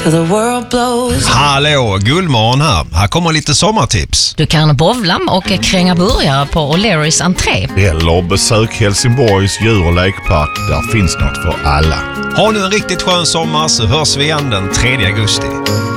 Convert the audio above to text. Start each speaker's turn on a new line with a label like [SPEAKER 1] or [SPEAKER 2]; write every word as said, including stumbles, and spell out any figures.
[SPEAKER 1] The world blows.
[SPEAKER 2] Hallå, Gullmorgon här. Här kommer lite sommartips.
[SPEAKER 3] Du kan bowla och kränga burgare på O'Learys entré.
[SPEAKER 4] Eller besök Helsingborgs djur- och lekpark. Där finns något för alla.
[SPEAKER 2] Ha nu en riktigt skön sommar så hörs vi igen den tredje augusti.